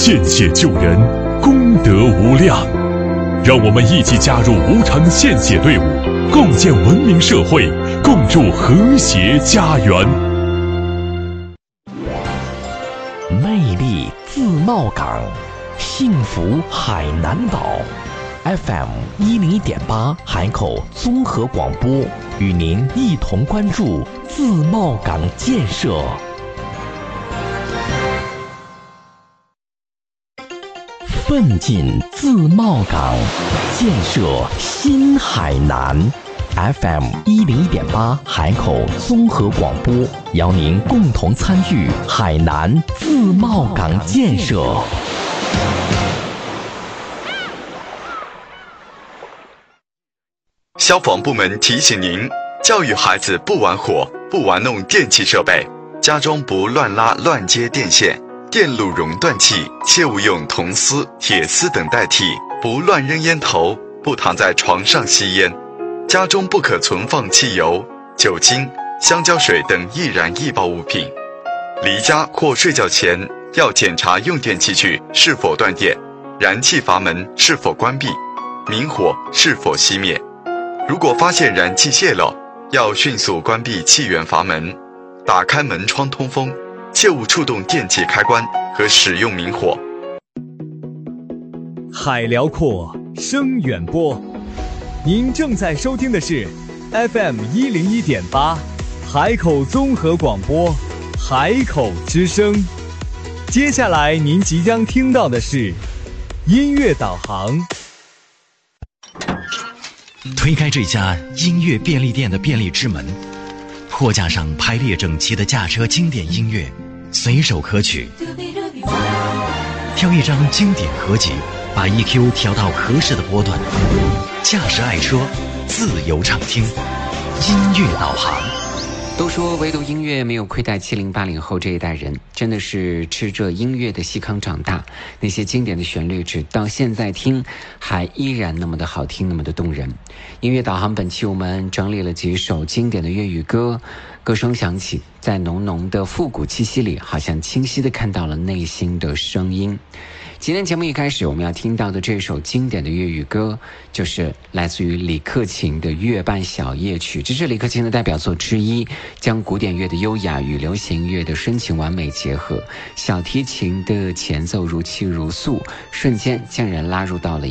献血救人，功德无量。让我们一起加入无偿献血队伍，共建文明社会，共筑和谐家园。 魅力自贸港，幸福海南岛。FM101.8海口综合广播与您一同关注自贸港建设。奋进自贸港，建设新海南。FM101.8海口综合广播邀您共同参与海南自贸港建设。 消防部门提醒您：教育孩子不玩火，不玩弄电器设备，家中不乱拉乱接电线，电路熔断器切勿用铜丝、铁丝等代替，不乱扔烟头，不躺在床上吸烟。家中不可存放汽油、酒精、香蕉水等易燃易爆物品。离家或睡觉前要检查用电器具是否断电，燃气阀门是否关闭，明火是否熄灭。如果发现燃气泄漏，要迅速关闭气源阀门，打开门窗通风，切勿触动电器开关和使用明火。 海辽阔，声远播。您正在收听的是 FM101.8 海口综合广播，海口之声。接下来您即将听到的是音乐导航。 推开这家音乐便利店的便利之门，货架上排列整齐的驾车经典音乐，随手可取。挑一张经典合集，把 EQ 调到合适的波段，驾驶爱车，自由畅听，音乐导航。 都说唯独音乐没有亏待70、80后这一代人，真的是吃着音乐的细糠长大。那些经典的旋律，直到现在听，还依然那么的好听，那么的动人。音乐导航本期我们整理了几首经典的粤语歌，歌声响起，在浓浓的复古气息里，好像清晰地看到了内心的声音。今天节目一开始我们要听到的这首经典的粤语歌，就是来自于李克勤的《月半小夜曲》，这是李克勤的代表作之一，将古典乐的优雅与流行乐的深情完美结合，小提琴的前奏如泣如诉，瞬间将人拉入到了